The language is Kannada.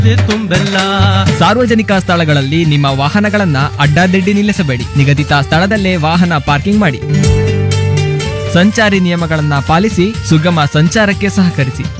ತುಂಬೆಲ್ಲ. ಸಾರ್ವಜನಿಕ ಸ್ಥಳಗಳಲ್ಲಿ ನಿಮ್ಮ ವಾಹನಗಳನ್ನ ಅಡ್ಡಾದಿಡ್ಡಿ ನಿಲ್ಲಿಸಬೇಡಿ. ನಿಗದಿತ ಸ್ಥಳದಲ್ಲೇ ವಾಹನ ಪಾರ್ಕಿಂಗ್ ಮಾಡಿ. ಸಂಚಾರಿ ನಿಯಮಗಳನ್ನ ಪಾಲಿಸಿ ಸುಗಮ ಸಂಚಾರಕ್ಕೆ ಸಹಕರಿಸಿ.